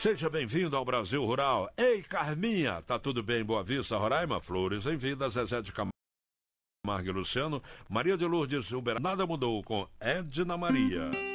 Seja bem-vindo ao Brasil Rural. Ei, Carminha, tá tudo bem em Boa Vista, Roraima? Flores em Vida, Zezé de Camargo e Luciano, Maria de Lourdes, Uber. Nada mudou com Edna Maria.